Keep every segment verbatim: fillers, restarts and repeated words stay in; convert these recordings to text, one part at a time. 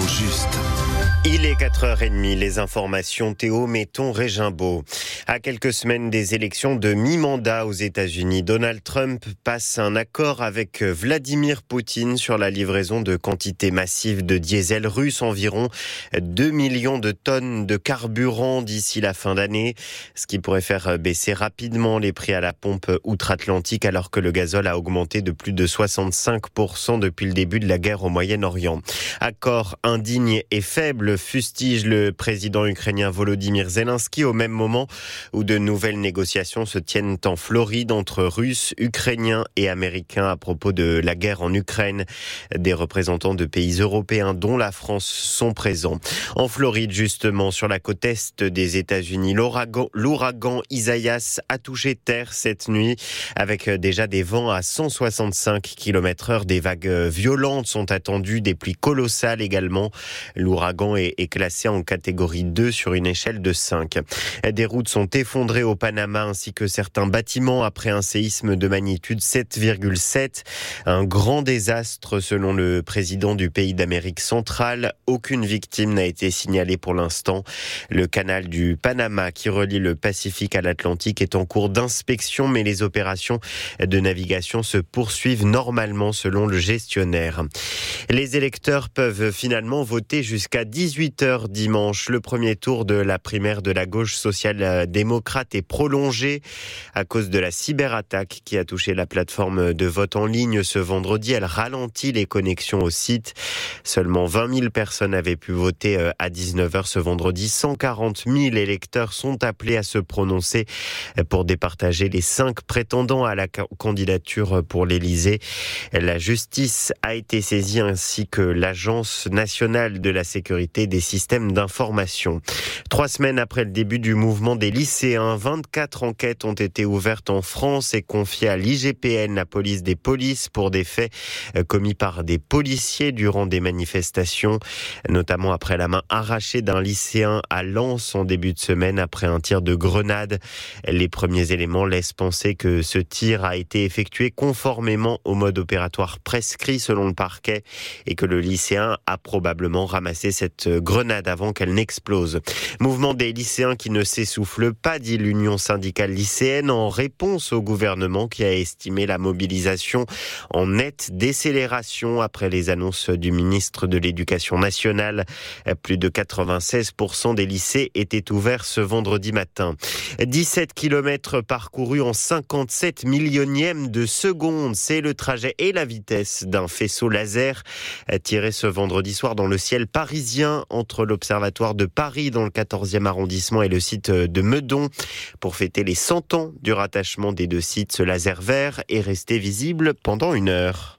juste. Il est quatre heures trente, les informations Théo Metton-Régimbaud. À quelques semaines des élections de mi-mandat aux États-Unis, Donald Trump passe un accord avec Vladimir Poutine sur la livraison de quantités massives de diesel russe, environ deux millions de tonnes de carburant d'ici la fin d'année, ce qui pourrait faire baisser rapidement les prix à la pompe outre-Atlantique alors que le gazole a augmenté de plus de soixante-cinq pour cent depuis le début de la guerre au Moyen-Orient. Accord indigne et faible, fustige le président ukrainien Volodymyr Zelensky au même moment où de nouvelles négociations se tiennent en Floride entre Russes, Ukrainiens et Américains à propos de la guerre en Ukraine. Des représentants de pays européens dont la France sont présents. En Floride, justement, sur la côte est des États-Unis, l'ouragan, l'ouragan Isaias a touché terre cette nuit avec déjà des vents à cent soixante-cinq kilomètres heure. Des vagues violentes sont attendues, des pluies colossales également. L'ouragan est est classé en catégorie deux sur une échelle de cinq. Des routes sont effondrées au Panama ainsi que certains bâtiments après un séisme de magnitude sept virgule sept. Un grand désastre selon le président du pays d'Amérique centrale. Aucune victime n'a été signalée pour l'instant. Le canal du Panama qui relie le Pacifique à l'Atlantique est en cours d'inspection, mais les opérations de navigation se poursuivent normalement selon le gestionnaire. Les électeurs peuvent finalement voter jusqu'à dix-huit heures dimanche. Le premier tour de la primaire de la gauche social-démocrate est prolongé à cause de la cyberattaque qui a touché la plateforme de vote en ligne ce vendredi. Elle ralentit les connexions au site. Seulement vingt mille personnes avaient pu voter à dix-neuf heures ce vendredi. cent quarante mille électeurs sont appelés à se prononcer pour départager les cinq prétendants à la candidature pour l'Élysée. La justice a été saisie ainsi que l'Agence nationale de la sécurité des systèmes d'information. Trois semaines après le début du mouvement des lycéens, vingt-quatre enquêtes ont été ouvertes en France et confiées à l'I G P N, la police des polices, pour des faits commis par des policiers durant des manifestations, notamment après la main arrachée d'un lycéen à Lens en début de semaine après un tir de grenade. Les premiers éléments laissent penser que ce tir a été effectué conformément au mode opératoire prescrit selon le parquet et que le lycéen a probablement ramassé cette grenade avant qu'elle n'explose. Mouvement des lycéens qui ne s'essouffle pas, dit l'Union syndicale lycéenne, en réponse au gouvernement qui a estimé la mobilisation en nette décélération après les annonces du ministre de l'Éducation nationale. Plus de quatre-vingt-seize pour cent des lycées étaient ouverts ce vendredi matin. dix-sept kilomètres parcourus en cinquante-sept millionièmes de seconde. C'est le trajet et la vitesse d'un faisceau laser tiré ce vendredi soir dans le ciel parisien entre l'Observatoire de Paris dans le quatorzième arrondissement et le site de Meudon. Pour fêter les cent ans du rattachement des deux sites, ce laser vert est resté visible pendant une heure.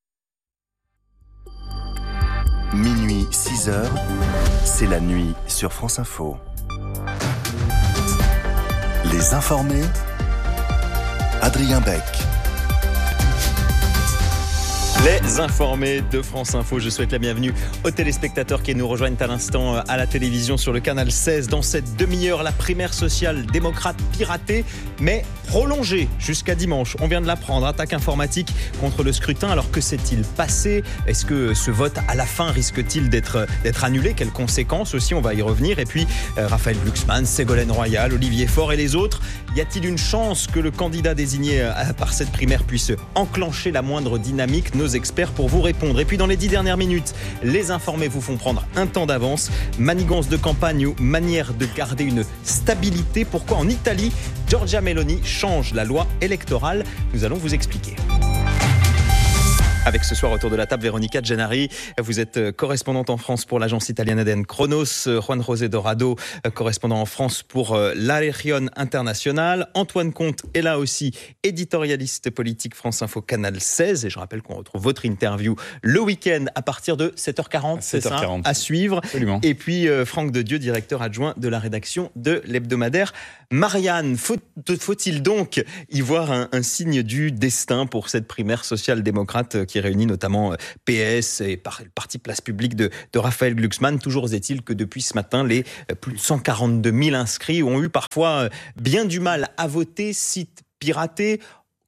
Minuit, six heures, c'est la nuit sur France Info. Les informés, Adrien Beck. Les informés de France Info, je souhaite la bienvenue aux téléspectateurs qui nous rejoignent à l'instant à la télévision sur le canal seize. Dans cette demi-heure, la primaire social-démocrate piratée, mais prolongée jusqu'à dimanche. On vient de l'apprendre, attaque informatique contre le scrutin. Alors que s'est-il passé ? Est-ce que ce vote à la fin risque-t-il d'être, d'être annulé ? Quelles conséquences aussi ? On va y revenir. Et puis, euh, Raphaël Glucksmann, Ségolène Royal, Olivier Faure et les autres. Y a-t-il une chance que le candidat désigné euh, par cette primaire puisse enclencher la moindre dynamique ? Nos experts pour vous répondre. Et puis dans les dix dernières minutes, les informés vous font prendre un temps d'avance. Manigance de campagne ou manière de garder une stabilité. Pourquoi en Italie, Giorgia Meloni change la loi électorale ? Nous allons vous expliquer. Avec ce soir autour de la table, Véronica Gennari, vous êtes correspondante en France pour l'agence italienne A D N Chronos, Juan José Dorado, correspondant en France pour La Région Internationale, Antoine Comte est là aussi, éditorialiste politique France Info Canal seize, et je rappelle qu'on retrouve votre interview le week-end à partir de sept heures quarante, c'est ça, à suivre. Absolument. Et puis euh, Franck Dedieu, directeur adjoint de la rédaction de l'hebdomadaire Marianne. Faut, faut-il donc y voir un, un signe du destin pour cette primaire social-démocrate qui réunit notamment P S et le parti Place Publique de, de Raphaël Glucksmann. Toujours est-il que depuis ce matin, les plus de cent quarante-deux mille inscrits ont eu parfois bien du mal à voter, site piraté.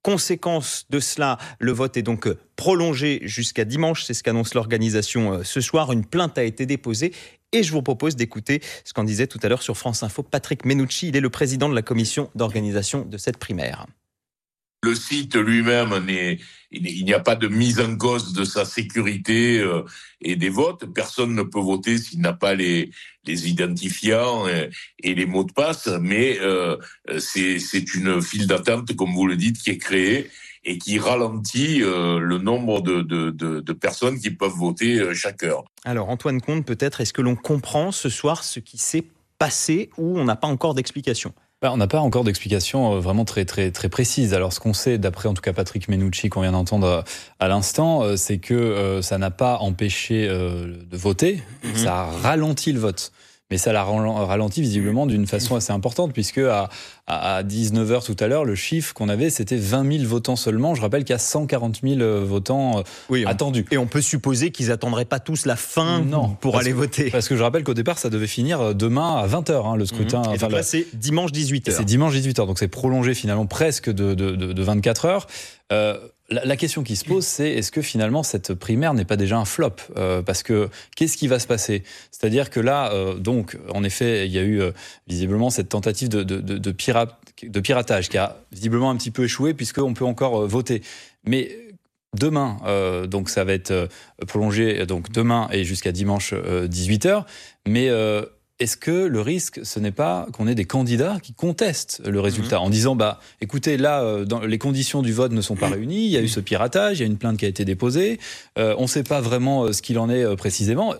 Conséquence de cela, le vote est donc prolongé jusqu'à dimanche. C'est ce qu'annonce l'organisation ce soir. Une plainte a été déposée. Et je vous propose d'écouter ce qu'en disait tout à l'heure sur France Info Patrick Menucci. Il est le président de la commission d'organisation de cette primaire. Le site lui-même, n'est, il n'y a pas de mise en cause de sa sécurité euh, et des votes. Personne ne peut voter s'il n'a pas les, les identifiants et, et les mots de passe. Mais euh, c'est, c'est une file d'attente, comme vous le dites, qui est créée et qui ralentit euh, le nombre de, de, de, de personnes qui peuvent voter euh, chaque heure. Alors Antoine Comte, peut-être, est-ce que l'on comprend ce soir ce qui s'est passé ou on n'a pas encore d'explication ? Ben, on n'a pas encore d'explication vraiment très très très précise. Alors ce qu'on sait, d'après en tout cas Patrick Menucci qu'on vient d'entendre à l'instant, c'est que euh, ça n'a pas empêché euh, de voter, mmh. ça a ralenti le vote. Mais ça l'a ralenti visiblement d'une façon assez importante, puisque à, à dix-neuf heures tout à l'heure, le chiffre qu'on avait, c'était vingt mille votants seulement. Je rappelle qu'il y a cent quarante mille votants oui, on, attendus. Et on peut supposer qu'ils n'attendraient pas tous la fin non, pour aller que, voter. Parce que je rappelle qu'au départ, ça devait finir demain à vingt heures, hein, le scrutin. Mmh. Et enfin, donc là, c'est dimanche dix-huit heures. C'est dimanche dix-huit heures, donc c'est prolongé finalement presque de, de, de, de vingt-quatre heures. Euh, La, la question qui se pose, c'est est-ce que finalement cette primaire n'est pas déjà un flop ? euh, Parce que qu'est-ce qui va se passer ? C'est-à-dire que là, euh, donc, en effet, il y a eu euh, visiblement cette tentative de, de, de, de, pirate, de piratage qui a visiblement un petit peu échoué puisqu'on peut encore euh, voter. Mais demain, euh, donc ça va être euh, prolongé donc demain et jusqu'à dimanche euh, dix-huit heures. Mais euh, est-ce que le risque, ce n'est pas qu'on ait des candidats qui contestent le résultat mmh. en disant, bah, écoutez, là, euh, dans, les conditions du vote ne sont pas réunies, il y a eu ce piratage, il y a une plainte qui a été déposée, euh, on ne sait pas vraiment euh, ce qu'il en est euh, précisément.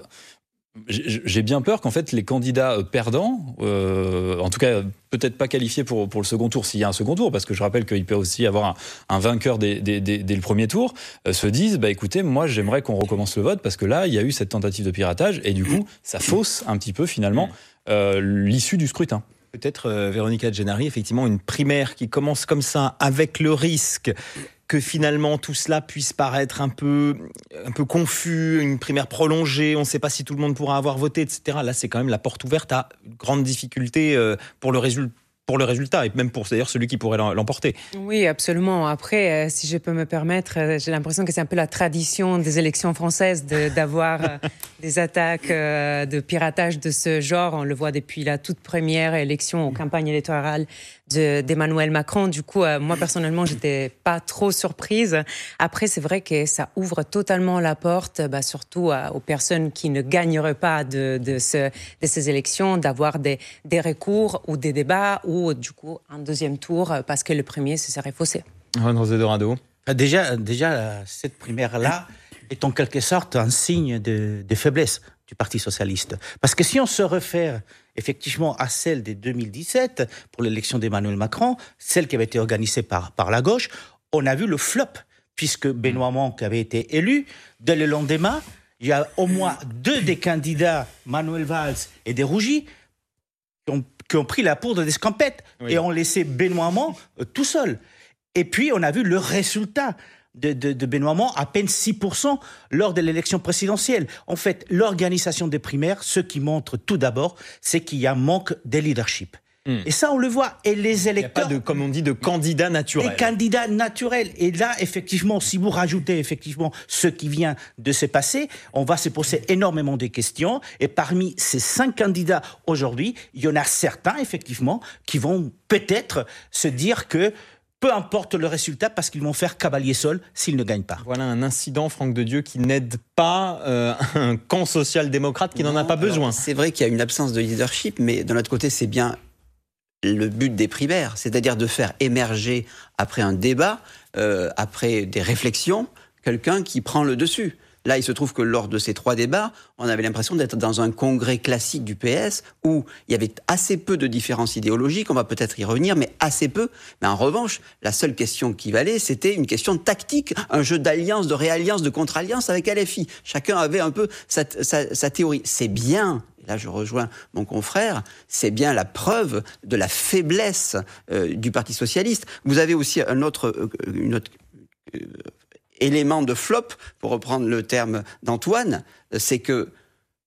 J'ai bien peur qu'en fait les candidats perdants, euh, en tout cas peut-être pas qualifiés pour, pour le second tour, s'il y a un second tour, parce que je rappelle qu'il peut aussi y avoir un, un vainqueur dès, dès, dès, dès le premier tour, euh, se disent, bah écoutez, moi j'aimerais qu'on recommence le vote, parce que là il y a eu cette tentative de piratage, et du coup ça fausse un petit peu finalement euh, l'issue du scrutin. Peut-être, euh, Véronica Gennari, effectivement une primaire qui commence comme ça, avec le risque que finalement tout cela puisse paraître un peu, un peu confus, une primaire prolongée, on ne sait pas si tout le monde pourra avoir voté, et cetera. Là, c'est quand même la porte ouverte à une grande difficulté pour le résultat. Pour le résultat, et même pour d'ailleurs celui qui pourrait l'emporter. Oui, absolument. Après, euh, si je peux me permettre, euh, j'ai l'impression que c'est un peu la tradition des élections françaises de, d'avoir euh, des attaques euh, de piratage de ce genre. On le voit depuis la toute première élection aux campagnes électorales de, d'Emmanuel Macron. Du coup, euh, moi personnellement, j'étais pas trop surprise. Après, c'est vrai que ça ouvre totalement la porte, bah, surtout euh, aux personnes qui ne gagneraient pas de, de, ce, de ces élections, d'avoir des, des recours ou des débats ou ou du coup un deuxième tour parce que le premier se serait faussé. José Dorado. Déjà, déjà cette primaire-là est en quelque sorte un signe de, de faiblesse du Parti socialiste. Parce que si on se réfère effectivement à celle de deux mille dix-sept pour l'élection d'Emmanuel Macron, celle qui avait été organisée par, par la gauche, on a vu le flop, puisque Benoît Hamon avait été élu. Dès le lendemain, il y a au moins deux des candidats, Manuel Valls et Desrougy, qui ont qui ont pris la poudre d'escampette oui. et ont laissé Benoît Hamon euh, tout seul. Et puis, on a vu le résultat de, de, de Benoît Hamon, à peine six pour cent lors de l'élection présidentielle. En fait, l'organisation des primaires, ce qui montre tout d'abord, c'est qu'il y a un manque de leadership. Mmh. Et ça, on le voit. Et les électeurs... Il n'y a pas, de, comme on dit, de candidats naturels. Des candidats naturels. Et là, effectivement, si vous rajoutez effectivement ce qui vient de se passer, on va se poser énormément de questions. Et parmi ces cinq candidats aujourd'hui, il y en a certains, effectivement, qui vont peut-être se dire que peu importe le résultat, parce qu'ils vont faire cavalier seul s'ils ne gagnent pas. Voilà un incident, Franck de Dieu, qui n'aide pas euh, un camp social-démocrate qui non, n'en a pas besoin. C'est vrai qu'il y a une absence de leadership, mais d'un autre côté, c'est bien le but des primaires, c'est-à-dire de faire émerger, après un débat, euh, après des réflexions, quelqu'un qui prend le dessus. Là, il se trouve que lors de ces trois débats, on avait l'impression d'être dans un congrès classique du P S où il y avait assez peu de différences idéologiques, on va peut-être y revenir, mais assez peu. Mais en revanche, la seule question qui valait, c'était une question tactique, un jeu d'alliance, de réalliance, de contre-alliance avec L F I. Chacun avait un peu sa, sa, sa théorie. C'est bien, et là je rejoins mon confrère, c'est bien la preuve de la faiblesse euh, du Parti socialiste. Vous avez aussi un autre... Euh, une autre euh, élément de flop, pour reprendre le terme d'Antoine, c'est que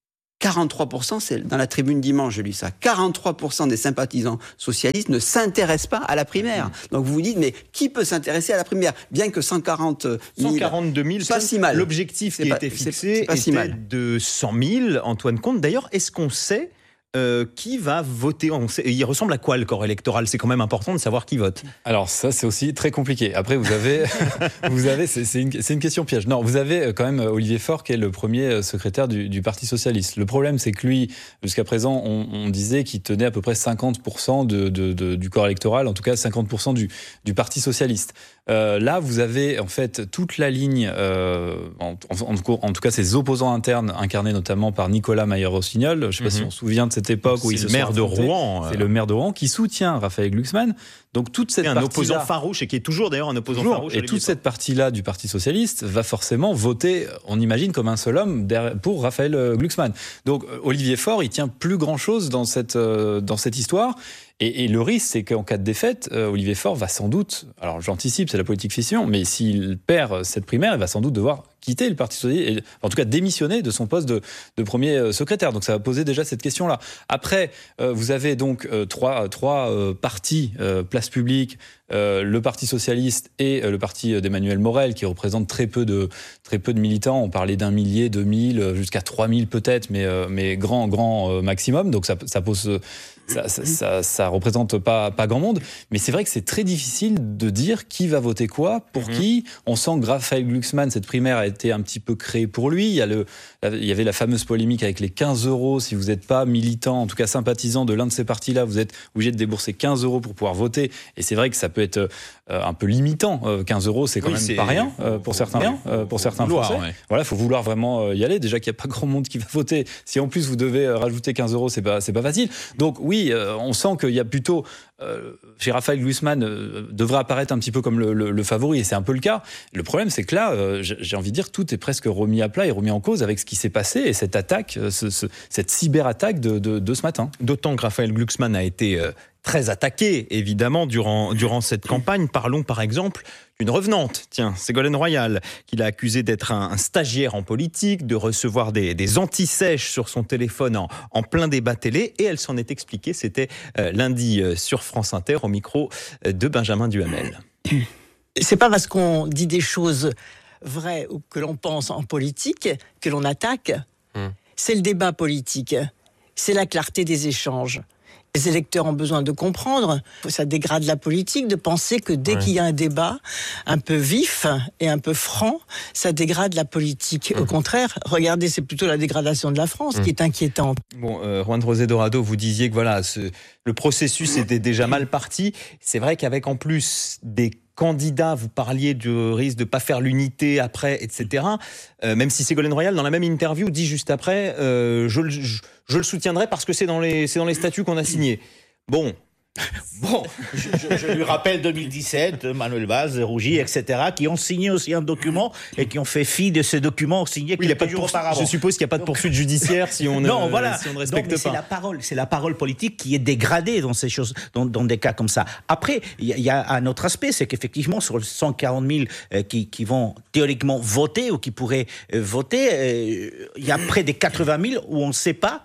quarante-trois pour cent, c'est dans la Tribune dimanche, j'ai lu ça, quarante-trois pour cent des sympathisants socialistes ne s'intéressent pas à la primaire. Donc vous vous dites, mais qui peut s'intéresser à la primaire? Bien que cent quarante mille... cent quarante-deux mille, pas si mal. L'objectif qui pas, était fixé c'est, c'est pas était si mal. de cent mille, Antoine Comte. D'ailleurs, est-ce qu'on sait Euh, qui va voter? On sait, il ressemble à quoi le corps électoral? C'est quand même important de savoir qui vote. Alors ça, c'est aussi très compliqué. Après, vous avez, vous avez, c'est, c'est, une, c'est une question piège. Non, vous avez quand même Olivier Faure qui est le premier secrétaire du, du Parti socialiste. Le problème, c'est que lui, jusqu'à présent, on, on disait qu'il tenait à peu près cinquante pour cent de, de, de, du corps électoral, en tout cas cinquante pour cent du, du Parti socialiste. Euh, là, vous avez en fait toute la ligne, euh, en, en, en tout cas ses opposants internes, incarnés notamment par Nicolas Mayer-Rossignol. Je ne sais pas mm-hmm. si on se souvient de cette époque où c'est il le se maire de Rouen. C'est euh... le maire de Rouen qui soutient Raphaël Glucksmann. Donc toute cette un partie opposant farouche et qui est toujours d'ailleurs un opposant toujours, farouche. Et toute cette partie-là du Parti socialiste va forcément voter, on imagine, comme un seul homme pour Raphaël Glucksmann. Donc Olivier Faure, il tient plus grand-chose dans cette euh, dans cette histoire. Et, et le risque, c'est qu'en cas de défaite, euh, Olivier Faure va sans doute, alors j'anticipe, c'est la politique fiction, mais s'il perd cette primaire, il va sans doute devoir quitter le Parti socialiste, et, en tout cas démissionner de son poste de, de premier secrétaire. Donc ça va poser déjà cette question-là. Après, euh, vous avez donc euh, trois, trois euh, partis, euh, place publique, euh, le Parti socialiste et euh, le parti d'Emmanuel Morel, qui représente très peu de, très peu de militants. On parlait d'un millier, deux mille, jusqu'à trois mille peut-être, mais, euh, mais grand, grand euh, maximum. Donc ça, ça pose... Euh, Ça, ça, ça, ça représente pas, pas grand monde, mais c'est vrai que c'est très difficile de dire qui va voter quoi, pour mmh. qui. On sent que Raphaël Glucksmann, cette primaire a été un petit peu créée pour lui. Il y, a le, il y avait la fameuse polémique avec les quinze euros. Si vous n'êtes pas militant, en tout cas sympathisant de l'un de ces partis-là, vous êtes obligé de débourser quinze euros pour pouvoir voter. Et c'est vrai que ça peut être euh, un peu limitant. Euh, quinze euros, c'est quand oui, même c'est... pas rien euh, pour certains, rien, euh, pour certains vouloir, Français. Ouais. Voilà, il faut vouloir vraiment y aller. Déjà qu'il n'y a pas grand monde qui va voter. Si en plus vous devez rajouter quinze euros, c'est pas, c'est pas facile. Donc oui, euh, on sent qu'il y a plutôt, euh, chez Raphaël Glucksmann, euh, devrait apparaître un petit peu comme le, le, le favori, et c'est un peu le cas. Le problème, c'est que là, euh, j'ai envie de dire, tout est presque remis à plat et remis en cause avec ce qui s'est passé et cette attaque, ce, ce, cette cyberattaque de, de, de ce matin. D'autant que Raphaël Glucksmann a été euh, très attaqué, évidemment, durant, durant cette campagne. Parlons, par exemple, d'une revenante, tiens, Ségolène Royal, qui l'a accusé d'être un, un stagiaire en politique, de recevoir des, des anti-sèches sur son téléphone en, en plein débat télé, et elle s'en est expliquée, c'était euh, lundi euh, sur France Inter, au micro euh, de Benjamin Duhamel. C'est pas parce qu'on dit des choses vraies ou que l'on pense en politique que l'on attaque. Hum. C'est le débat politique, c'est la clarté des échanges. Les électeurs ont besoin de comprendre. Ça dégrade la politique de penser que dès ouais. qu'il y a un débat un peu vif et un peu franc, ça dégrade la politique. Mmh. Au contraire, regardez, c'est plutôt la dégradation de la France mmh. qui est inquiétante. Bon, euh, Juan José Dorado, vous disiez que voilà, ce, le processus était déjà mal parti. C'est vrai qu'avec en plus des candidats, vous parliez du risque de ne pas faire l'unité après, et cetera. Euh, même si Ségolène Royal, dans la même interview, dit juste après euh, je, je, je le soutiendrai parce que c'est dans les, c'est dans les statuts qu'on a signés. Bon. Bon, je, je, je lui rappelle deux mille dix-sept, Manuel Valls, Rougy, et cetera, qui ont signé aussi un document et qui ont fait fi de ce document signé oui, quelques jours auparavant. Je suppose qu'il n'y a pas de poursuite judiciaire si on, non, ne, voilà. si on ne respecte Donc, pas. C'est la parole, c'est la parole politique qui est dégradée dans ces choses, dans, dans des cas comme ça. Après, il y, y a un autre aspect, c'est qu'effectivement, sur les cent quarante mille euh, qui, qui vont théoriquement voter ou qui pourraient euh, voter, euh, il y a près des quatre-vingt mille où on ne sait pas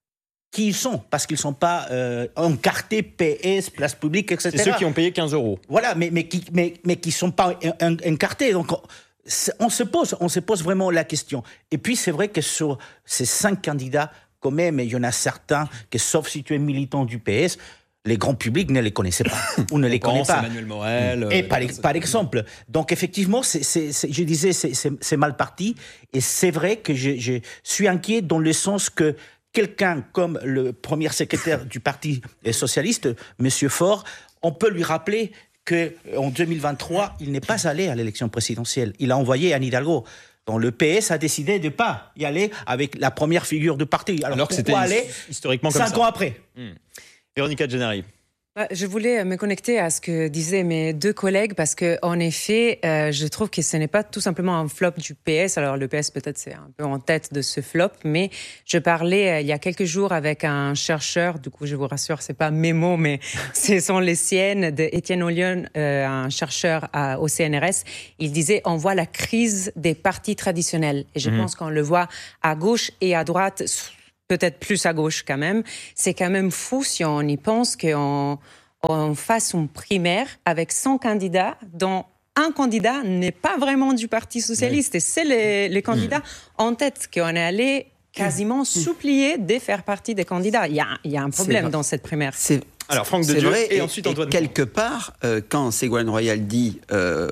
qui ils sont, parce qu'ils ne sont pas euh, encartés P S, place publique, et cetera. C'est ceux qui ont payé quinze euros. Voilà, mais, mais qui mais, mais qui ne sont pas encartés. Donc, on, on, se pose, on se pose vraiment la question. Et puis, c'est vrai que sur ces cinq candidats, quand même, il y en a certains que, sauf si tu es militant du P S, les grands publics ne les connaissaient pas, ou ne les connaissent pas. Emmanuel Morel. Et par, par exemple. Donc, effectivement, c'est, c'est, c'est, je disais, c'est, c'est, c'est mal parti. Et c'est vrai que je, je suis inquiet dans le sens que quelqu'un comme le premier secrétaire du Parti socialiste, M. Faure, on peut lui rappeler qu'en deux mille vingt-trois, il n'est pas allé à l'élection présidentielle. Il a envoyé Anne Hidalgo. Donc le P S a décidé de ne pas y aller avec la première figure du parti. Alors, Alors que pourquoi c'était aller historiquement comme ça. Cinq ans après. Mmh. Véronica Gennari. Je voulais me connecter à ce que disaient mes deux collègues parce que, en effet, euh, je trouve que ce n'est pas tout simplement un flop du P S. Alors, le P S, peut-être, c'est un peu en tête de ce flop, mais je parlais euh, il y a quelques jours avec un chercheur, du coup, je vous rassure, c'est pas mes mots, mais ce sont les siennes d'Étienne Ollion, euh, un chercheur à, au C N R S. Il disait, on voit la crise des partis traditionnels. Et je mmh. pense qu'on le voit à gauche et à droite, peut-être plus à gauche quand même. C'est quand même fou si on y pense qu'on on fasse une primaire avec cent candidats dont un candidat n'est pas vraiment du Parti socialiste. Oui. Et c'est les, les candidats mmh. en tête qu'on est allé quasiment mmh. supplier de faire partie des candidats. Il y a, il y a un problème dans cette primaire. C'est, Alors, Franck de Dieu, vrai, et, et ensuite Antoine. Quelque part, euh, quand Ségolène Royal dit euh,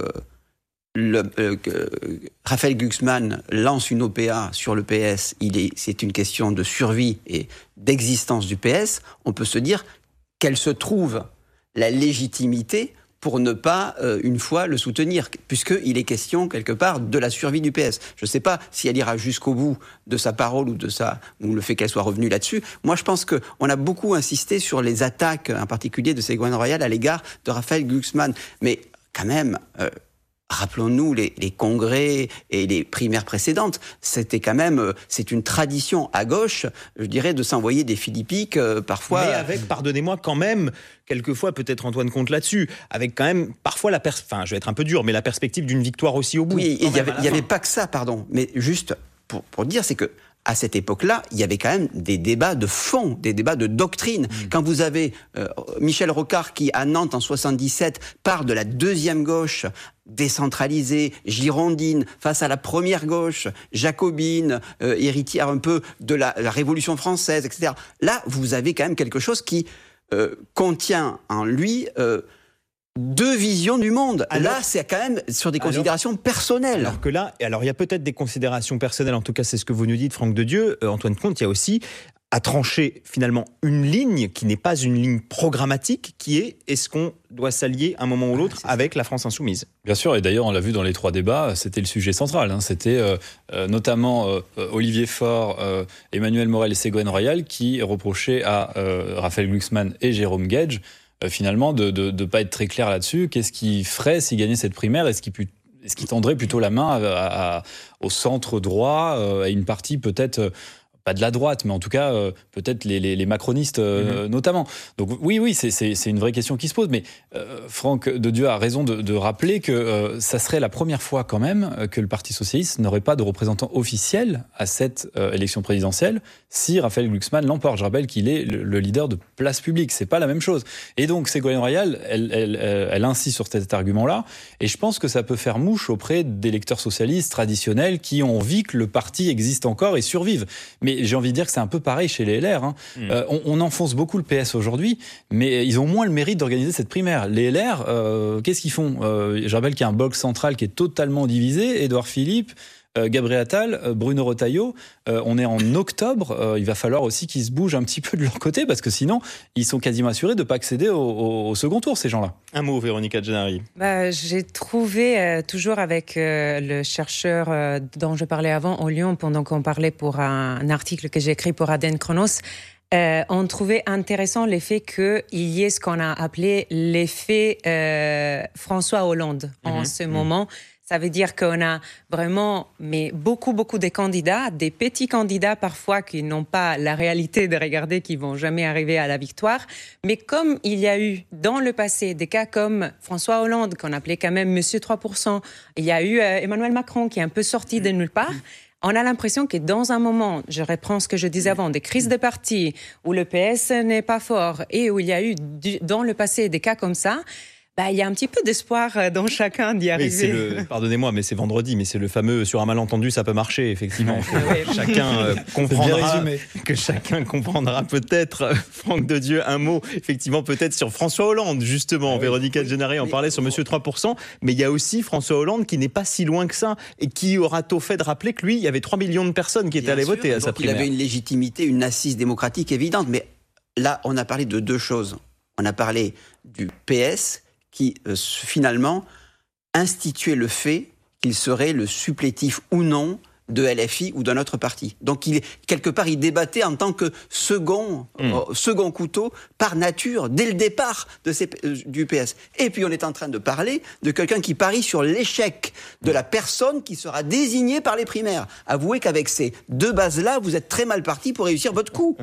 le, euh, que Raphaël Glucksmann lance une O P A sur le P S, il est, c'est une question de survie et d'existence du P S, on peut se dire quelle se trouve la légitimité pour ne pas, euh, une fois, le soutenir, puisqu'il est question, quelque part, de la survie du P S. Je ne sais pas si elle ira jusqu'au bout de sa parole ou de sa, ou le fait qu'elle soit revenue là-dessus. Moi, je pense qu'on a beaucoup insisté sur les attaques, en particulier de Ségolène Royal, à l'égard de Raphaël Glucksmann. Mais, quand même... Euh, Rappelons-nous les, les congrès et les primaires précédentes. C'était quand même, c'est une tradition à gauche, je dirais, de s'envoyer des philippiques euh, parfois. Mais avec, pardonnez-moi, quand même, quelquefois, peut-être Antoine compte là-dessus, avec quand même parfois la pers- enfin, je vais être un peu dur, mais la perspective d'une victoire aussi au bout. Oui, il y avait, il y avait pas que ça, pardon. Mais juste pour, pour dire, c'est que à cette époque-là, il y avait quand même des débats de fond, des débats de doctrine. Mmh. Quand vous avez euh, Michel Rocard qui, à Nantes en soixante-dix-sept, part de la deuxième gauche, décentralisée, girondine, face à la première gauche, jacobine, euh, héritière un peu de la, la Révolution française, et cetera. Là, vous avez quand même quelque chose qui euh, contient en lui... Euh, deux visions du monde. Alors, là, c'est quand même sur des considérations alors, personnelles. Alors que là, alors il y a peut-être des considérations personnelles, en tout cas c'est ce que vous nous dites, Franck de Dieu. Euh, Antoine Comte, il y a aussi à trancher finalement une ligne qui n'est pas une ligne programmatique, qui est est-ce qu'on doit s'allier un moment ou l'autre ah, avec la France insoumise ? Bien sûr, et d'ailleurs on l'a vu dans les trois débats, c'était le sujet central. Hein. C'était euh, euh, notamment euh, Olivier Faure, euh, Emmanuel Morel et Ségolène Royal qui reprochaient à euh, Raphaël Glucksmann et Jérôme Guedj finalement de de de pas être très clair là-dessus. Qu'est-ce qui ferait s'il gagnait cette primaire ? Est-ce qu'il, est-ce qu'il tendrait plutôt la main à, à, à, au centre droit, à une partie peut-être pas de la droite, mais en tout cas euh, peut-être les, les, les macronistes euh, mmh. notamment. Donc oui, oui, c'est, c'est, c'est une vraie question qui se pose. Mais euh, Franck de Dieu a raison de, de rappeler que euh, ça serait la première fois quand même que le Parti socialiste n'aurait pas de représentant officiel à cette euh, élection présidentielle si Raphaël Glucksmann l'emporte. Je rappelle qu'il est le, le leader de Place Publique. C'est pas la même chose. Et donc Ségolène Royal, elle, elle, elle, elle insiste sur cet argument-là. Et je pense que ça peut faire mouche auprès d'électeurs socialistes traditionnels qui ont envie que le parti existe encore et survive. Mais j'ai envie de dire que c'est un peu pareil chez les L R. Hein. Mmh. Euh, on, on enfonce beaucoup le P S aujourd'hui, mais ils ont moins le mérite d'organiser cette primaire. Les L R, euh, qu'est-ce qu'ils font ? euh, Je rappelle qu'il y a un bloc central qui est totalement divisé. Édouard Philippe, euh, Gabriel Attal, euh, Bruno Retailleau. Euh, on est en octobre. Euh, il va falloir aussi qu'ils se bougent un petit peu de leur côté, parce que sinon, ils sont quasiment assurés de ne pas accéder au, au, au second tour, ces gens-là. Un mot, Véronica Gennari. Bah, j'ai trouvé, euh, toujours avec euh, le chercheur euh, dont je parlais avant au Lyon, pendant qu'on parlait pour un, un article que j'ai écrit pour Aden Chronos, euh, on trouvait intéressant l'effet qu'il y ait ce qu'on a appelé l'effet euh, François Hollande mmh, en ce mmh. moment. Ça veut dire qu'on a vraiment mais beaucoup, beaucoup de candidats, des petits candidats parfois qui n'ont pas la réalité de regarder, qui vont jamais arriver à la victoire. Mais comme il y a eu dans le passé des cas comme François Hollande, qu'on appelait quand même Monsieur trois pour cent, il y a eu euh, Emmanuel Macron qui est un peu sorti de nulle part. On a l'impression que dans un moment, je reprends ce que je disais avant, des crises de partis, où le P S n'est pas fort et où il y a eu du, dans le passé des cas comme ça, bah, il y a un petit peu d'espoir dans chacun d'y arriver. Oui, c'est le, pardonnez-moi, mais c'est vendredi, mais c'est le fameux sur un malentendu, ça peut marcher, effectivement. Que chacun euh, comprendra, que chacun comprendra peut-être. Franck de Dieu, un mot, effectivement, peut-être sur François Hollande, justement. Ah oui. Véronica Gennari en parlait sur Monsieur trois pour cent, mais il y a aussi François Hollande qui n'est pas si loin que ça et qui aura tôt fait de rappeler que lui, il y avait trois millions de personnes qui étaient Bien allées sûr, voter à sa primaire. Il avait une légitimité, une assise démocratique évidente, mais là, on a parlé de deux choses. On a parlé du P S qui, euh, finalement, instituait le fait qu'il serait le supplétif ou non de L F I ou d'un autre parti. Donc, il, quelque part, il débattait en tant que second, mmh. euh, second couteau, par nature, dès le départ de ces, euh, du P S. Et puis, on est en train de parler de quelqu'un qui parie sur l'échec de la personne qui sera désignée par les primaires. Avouez qu'avec ces deux bases-là, vous êtes très mal parti pour réussir votre coup.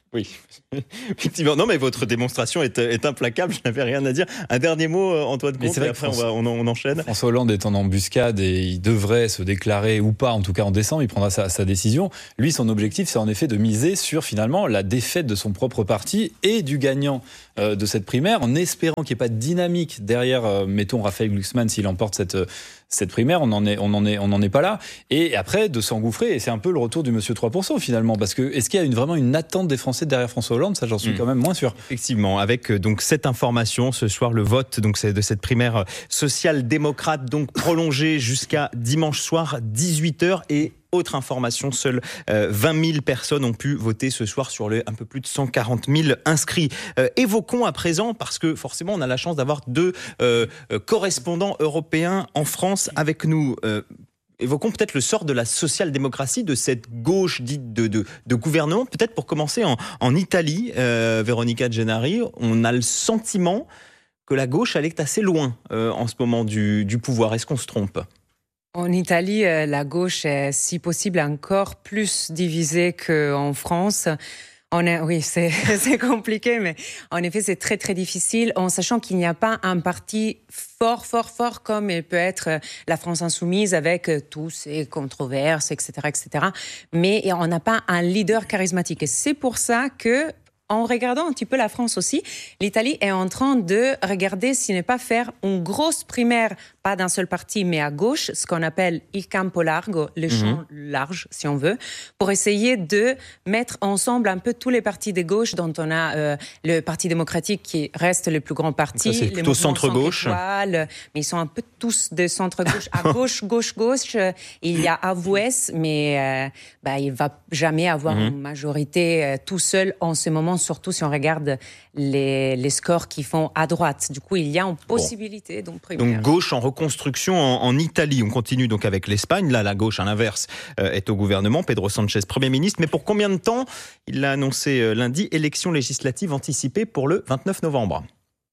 Oui, effectivement. Non, mais votre démonstration est, est implacable. Je n'avais rien à dire. Un dernier mot, Antoine Comte, et après François, on, va, on, on enchaîne. François Hollande est en embuscade et il devrait se déclarer ou pas, en tout cas en décembre, il prendra sa, sa décision. Lui, son objectif, c'est en effet de miser sur finalement la défaite de son propre parti et du gagnant euh, de cette primaire, en espérant qu'il n'y ait pas de dynamique derrière, euh, mettons, Raphaël Glucksmann, s'il emporte cette, cette primaire. On n'en est, on en est, on en est pas là. Et après, de s'engouffrer, et c'est un peu le retour du monsieur trois pour cent finalement, parce que est-ce qu'il y a une, vraiment une attente des Français derrière François Hollande? Ça, j'en suis mmh. quand même moins sûr. Effectivement, avec donc cette information, ce soir, le vote donc c'est de cette primaire social-démocrate, donc prolongé jusqu'à dimanche soir, dix-huit heures. Et autre information, seules euh, vingt mille personnes ont pu voter ce soir sur les un peu plus de cent quarante mille inscrits. Euh, évoquons à présent, parce que forcément on a la chance d'avoir deux euh, correspondants européens en France avec nous. Euh, Évoquons peut-être le sort de la social-démocratie, de cette gauche dite de, de, de gouvernement. Peut-être pour commencer en, en Italie, euh, Véronica Gennari, on a le sentiment que la gauche elle est assez loin euh, en ce moment du, du pouvoir. Est-ce qu'on se trompe ? En Italie, la gauche est, si possible, encore plus divisée qu'en France. On est, oui, c'est, c'est compliqué, mais en effet, c'est très, très difficile, en sachant qu'il n'y a pas un parti fort, fort, fort, comme il peut être la France insoumise, avec tous ses controverses, et cetera, et cetera. Mais on n'a pas un leader charismatique. Et c'est pour ça que, en regardant un petit peu la France aussi, l'Italie est en train de regarder s'il n'est pas faire une grosse primaire, pas d'un seul parti, mais à gauche, ce qu'on appelle il campo largo, le champ mmh. large, si on veut, pour essayer de mettre ensemble un peu tous les partis de gauche, dont on a euh, le Parti démocratique qui reste le plus grand parti. Ça, c'est plutôt centre-gauche. Mais ils sont un peu tous de centre-gauche. À gauche, gauche, gauche, euh, il y a Avoues, mais euh, bah, il ne va jamais avoir mmh. une majorité euh, tout seul en ce moment, surtout si on regarde les, les scores qu'ils font à droite. Du coup, il y a une possibilité. Bon. Donc, primaire. donc, gauche en reconstruction en, en Italie. On continue donc avec l'Espagne. Là, la gauche, à l'inverse, euh, est au gouvernement. Pedro Sanchez, Premier ministre. Mais pour combien de temps? Il l'a annoncé euh, lundi, élection législative anticipée pour le vingt-neuf novembre.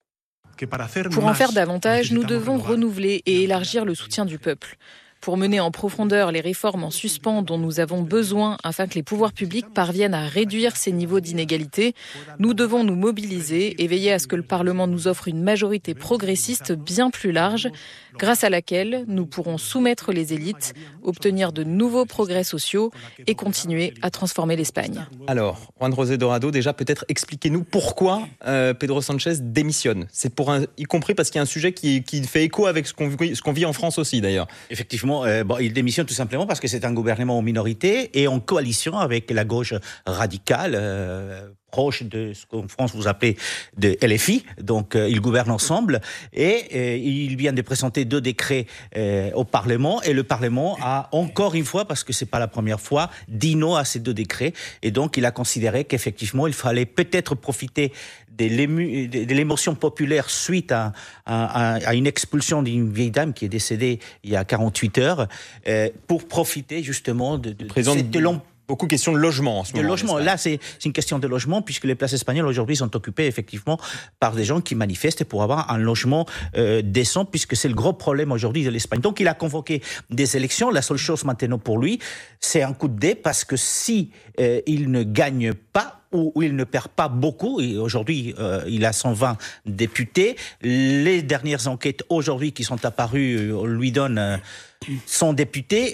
Pour en faire davantage, nous devons renouveler et élargir le soutien du peuple. Pour mener en profondeur les réformes en suspens dont nous avons besoin afin que les pouvoirs publics parviennent à réduire ces niveaux d'inégalité, nous devons nous mobiliser et veiller à ce que le Parlement nous offre une majorité progressiste bien plus large, grâce à laquelle nous pourrons soumettre les élites, obtenir de nouveaux progrès sociaux et continuer à transformer l'Espagne. Alors, Juan José Dorado, déjà peut-être expliquez-nous pourquoi euh, Pedro Sanchez démissionne. C'est pour un, y compris parce qu'il y a un sujet qui, qui fait écho avec ce qu'on, ce qu'on vit en France aussi d'ailleurs. Effectivement, euh, bon, il démissionne tout simplement parce que c'est un gouvernement en minorité et en coalition avec la gauche radicale, euh, proche de ce qu'en France vous appelez de L F I, donc euh, ils gouvernent ensemble et euh, il vient de présenter deux décrets euh, au Parlement et le Parlement a encore une fois, parce que c'est pas la première fois, dit non à ces deux décrets et donc il a considéré qu'effectivement il fallait peut-être profiter de, l'ému, de l'émotion populaire suite à, à, à une expulsion d'une vieille dame qui est décédée il y a quarante-huit heures euh, pour profiter justement de, de, de cette longue. Beaucoup de questions de logement en ce de moment. Logement. Là, c'est, c'est une question de logement, puisque les places espagnoles aujourd'hui sont occupées effectivement par des gens qui manifestent pour avoir un logement euh, décent, puisque c'est le gros problème aujourd'hui de l'Espagne. Donc, il a convoqué des élections. La seule chose maintenant pour lui, c'est un coup de dé, parce que si euh, il ne gagne pas, où il ne perd pas beaucoup, et aujourd'hui euh, il a cent vingt députés, les dernières enquêtes aujourd'hui qui sont apparues euh, lui donnent euh, son député,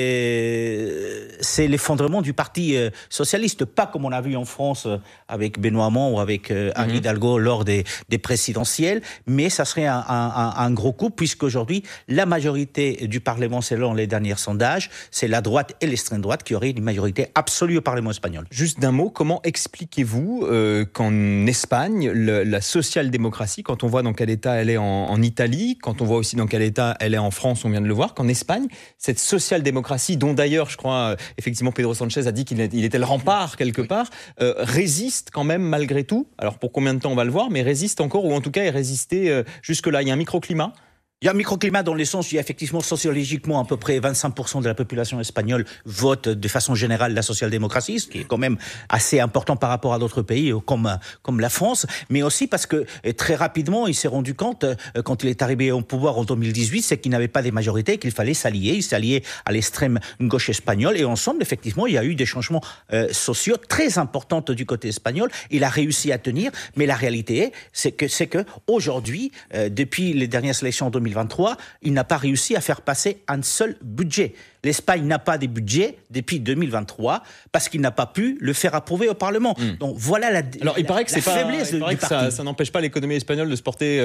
et c'est l'effondrement du Parti euh, socialiste, pas comme on a vu en France euh, avec Benoît Hamon ou avec euh, Anne mm-hmm. Hidalgo lors des, des présidentielles, mais ça serait un, un, un gros coup, puisqu'aujourd'hui la majorité du Parlement, selon les derniers sondages, c'est la droite et l'extrême droite qui auraient une majorité absolue au Parlement espagnol. Juste d'un mot, comment expliquez-vous euh, qu'en Espagne, le, la social-démocratie, quand on voit dans quel état elle est en, en Italie, quand on voit aussi dans quel état elle est en France, on vient de le voir, qu'en Espagne, cette social-démocratie, dont d'ailleurs, je crois, euh, effectivement, Pedro Sanchez a dit qu'il il était le rempart quelque part, euh, résiste quand même malgré tout. Alors pour combien de temps on va le voir, mais résiste encore, ou en tout cas est résisté euh, jusque-là. Il y a un microclimat. Il y a un microclimat dans le sens où il y a effectivement sociologiquement à peu près vingt-cinq pour cent de la population espagnole vote de façon générale la social-démocratie, ce qui est quand même assez important par rapport à d'autres pays comme, comme la France, mais aussi parce que très rapidement il s'est rendu compte, quand il est arrivé au pouvoir en deux mille dix-huit, c'est qu'il n'avait pas des majorités, qu'il fallait s'allier. Il s'est allié à l'extrême gauche espagnole et ensemble, effectivement, il y a eu des changements euh, sociaux très importants du côté espagnol. Il a réussi à tenir, mais la réalité est, c'est que, c'est que aujourd'hui, euh, depuis les dernières élections en deux mille vingt-trois, il n'a pas réussi à faire passer un seul budget. L'Espagne n'a pas de budget depuis deux mille vingt-trois parce qu'il n'a pas pu le faire approuver au Parlement. Mmh. Donc voilà la, Alors, il paraît que la c'est faiblesse pas, il paraît du que parti. Ça, ça n'empêche pas l'économie espagnole de se porter